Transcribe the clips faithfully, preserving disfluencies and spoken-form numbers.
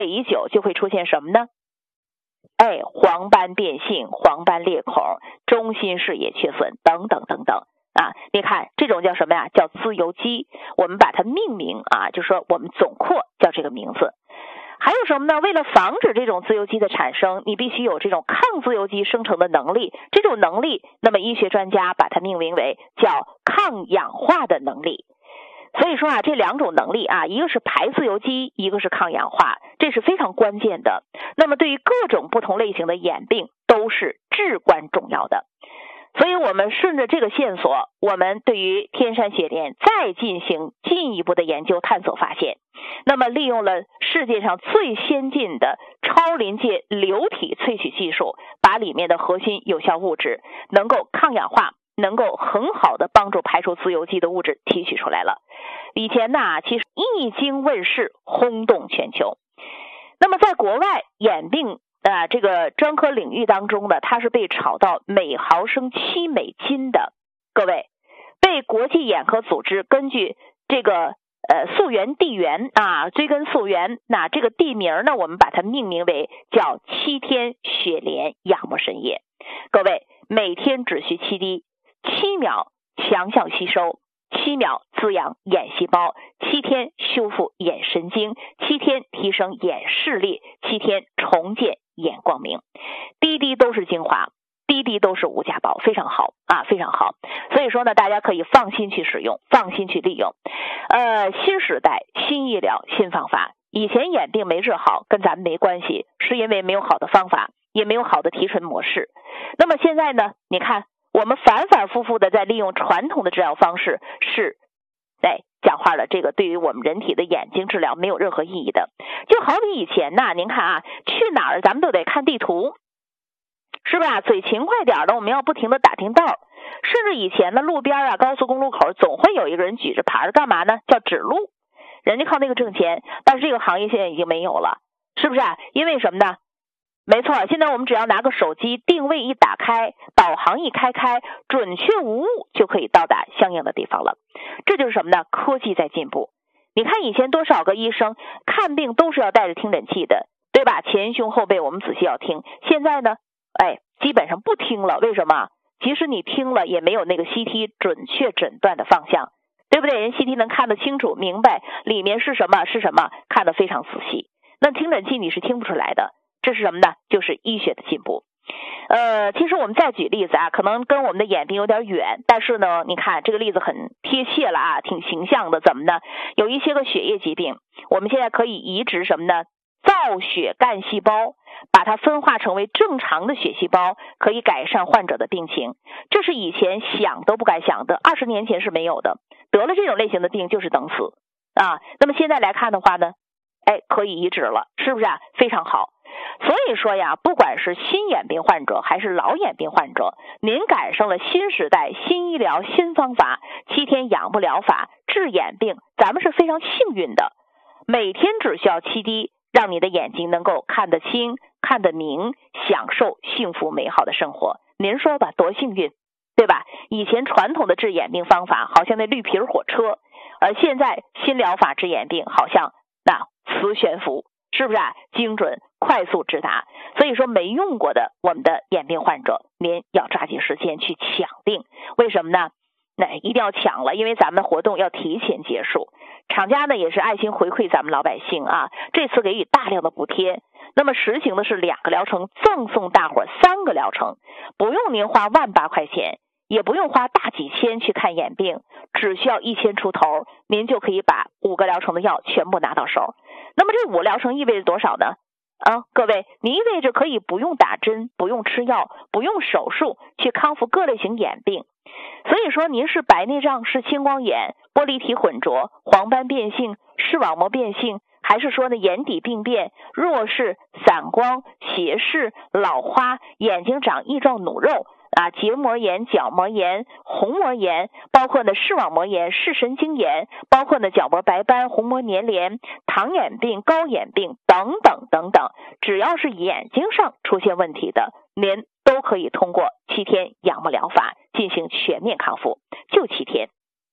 已久就会出现什么呢？哎，黄斑变性、黄斑裂孔、中心视野缺损等等等等啊！你看这种叫什么呀？叫自由基，我们把它命名啊，就说我们总括叫这个名字。还有什么呢？为了防止这种自由基的产生，你必须有这种抗自由基生成的能力。这种能力，那么医学专家把它命名为叫抗氧化的能力。所以说啊，这两种能力啊，一个是排自由基，一个是抗氧化，这是非常关键的。那么对于各种不同类型的眼病都是至关重要的。所以我们顺着这个线索，我们对于天山雪莲再进行进一步的研究探索发现，那么利用了世界上最先进的超临界流体萃取技术，把里面的核心有效物质能够抗氧化，能够很好的帮助排出自由基的物质提取出来了。以前呢，其实一经问世轰动全球。那么在国外眼病啊，这个专科领域当中呢，它是被炒到每毫升七美金的。各位，被国际眼科组织根据这个呃溯源地缘啊，追根溯源，那这个地名呢，我们把它命名为叫七天雪莲养膜神液。各位，每天只需七滴，七秒强效吸收，七秒滋养眼细胞，七天修复眼神经，七天提升眼视力，七天重建眼光明，滴滴都是精华，滴滴都是无价宝，非常好啊，非常好。所以说呢，大家可以放心去使用，放心去利用。呃，新时代、新医疗、新方法。以前眼病没治好，跟咱们没关系，是因为没有好的方法，也没有好的提纯模式。那么现在呢，你看我们反反复复的在利用传统的治疗方式，是哎讲话了，这个对于我们人体的眼睛治疗没有任何意义的。就好比以前呐，您看啊，去哪儿咱们都得看地图，是吧？嘴勤快点的，我们要不停的打听道。甚至以前的路边啊、高速公路口总会有一个人举着牌干嘛呢？叫指路，人家靠那个挣钱。但是这个行业现在已经没有了，是不是啊？因为什么呢？没错，现在我们只要拿个手机，定位一打开，导航一开开，准确无误就可以到达相应的地方了。这就是什么呢？科技在进步。你看以前多少个医生看病都是要带着听诊器的，对吧？前胸后背我们仔细要听。现在呢，哎，基本上不听了。为什么？即使你听了，也没有那个 C T 准确诊断的方向，对不对？人 C T 能看得清楚明白里面是什么是什么，看得非常仔细。那听诊器你是听不出来的。这是什么呢？就是医学的进步。呃，其实我们再举例子啊，可能跟我们的眼病有点远，但是呢，你看这个例子很贴切了啊，挺形象的。怎么呢？有一些个血液疾病，我们现在可以移植什么呢？造血干细胞，把它分化成为正常的血细胞，可以改善患者的病情。这是以前想都不敢想的，二十年前是没有的。得了这种类型的病就是等死啊。那么现在来看的话呢，哎，可以移植了，是不是啊？非常好。所以说呀，不管是新眼病患者还是老眼病患者，您赶上了新时代、新医疗、新方法，七天养膜疗法治眼病，咱们是非常幸运的。每天只需要七滴，让你的眼睛能够看得清、看得明，享受幸福美好的生活。您说吧，多幸运，对吧？以前传统的治眼病方法好像那绿皮火车，而现在新疗法治眼病好像那磁悬浮，是不是啊？精准快速直达。所以说没用过的我们的眼病患者，您要抓紧时间去抢定。为什么呢？那一定要抢了，因为咱们的活动要提前结束。厂家呢也是爱心回馈咱们老百姓啊，这次给予大量的补贴。那么实行的是两个疗程赠送大伙三个疗程，不用您花万八块钱，也不用花大几千去看眼病，只需要一千出头，您就可以把五个疗程的药全部拿到手。那么这五疗程意味着多少呢？啊，各位，你意味着可以不用打针，不用吃药，不用手术去康复各类型眼病。所以说您是白内障、是青光眼、玻璃体混浊、黄斑变性、视网膜变性，还是说呢眼底病变、弱视、散光、斜视、老花、眼睛长异状弩肉啊、结膜炎、角膜炎、虹膜炎，包括呢视网膜炎、视神经炎，包括呢角膜白斑、虹膜粘连、糖眼病、高眼病等等等等，只要是眼睛上出现问题的，您都可以通过七天养膜疗法进行全面康复，就七天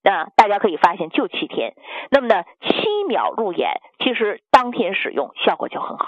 啊，大家可以发现就七天。那么呢，七秒入眼，其实当天使用效果就很好。